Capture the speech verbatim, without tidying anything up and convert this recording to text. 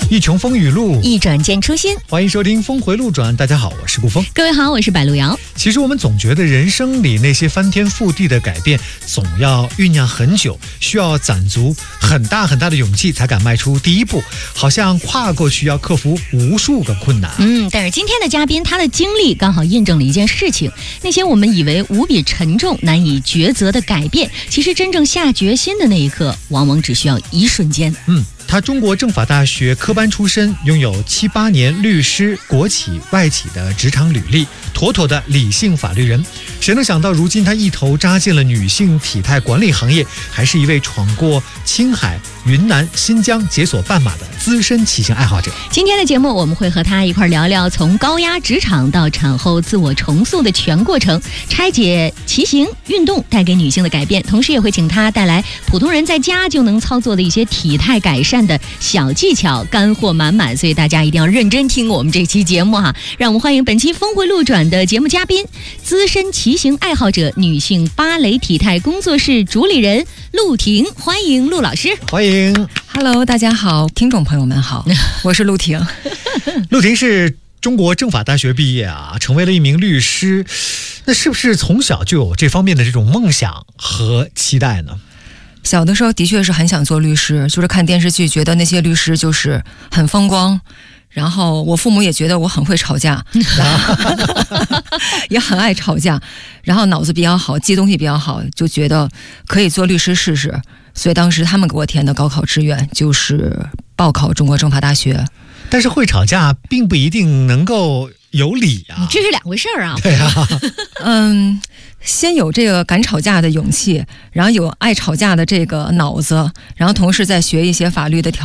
一穷风雨路， 一转见初心。 欢迎收听峰回路转。大家好，我是顾峰。 各位好，我是柏路遥。 其实我们总觉得人生里那些翻天覆地的改变总要酝酿很久，需要攒足很大很大的勇气才敢迈出第一步，好像跨过去要克服无数个困难。 嗯，但是今天的嘉宾他的经历刚好印证了一件事情，那些我们以为无比沉重难以抉择的改变，其实真正下决心的那一刻往往只需要一瞬间。 嗯，他中国政法大学科班出身，拥有七八年律师、国企、外企的职场履历，妥妥的理性法律人。谁能想到如今他一头扎进了女性体态管理行业，还是一位闯过青海、云南、新疆解锁半马的资深骑行爱好者。 今天的节目我们会和他一块聊聊从高压职场到产后自我重塑的全过程，拆解骑行运动带给女性的改变，同时也会请他带来普通人在家就能操作的一些体态改善的小技巧，干货满满，所以大家一定要认真听我们这期节目哈。让我们欢迎本期峰回路转的节目嘉宾，资深骑行爱好者、女性芭蕾体态工作室主理人陆婷，欢迎陆老师。 欢迎 Hello， 大家好，听众朋友们好，我是陆婷。 陆婷是中国政法大学毕业啊，成为了一名律师。那是不是从小就有这方面的这种梦想和期待呢？ 小的时候的确是很想做律师，就是看电视剧觉得那些律师就是很风光，然后我父母也觉得我很会吵架也很爱吵架，然后脑子比较好，记东西比较好，就觉得可以做律师试试，所以当时他们给我填的高考志愿就是报考中国政法大学。 但是会吵架并不一定能够有理啊， 这是两回事儿啊。 对啊， 嗯，先有这个敢吵架的勇气，然后有爱吵架的这个脑子，然后同时再学一些法律的条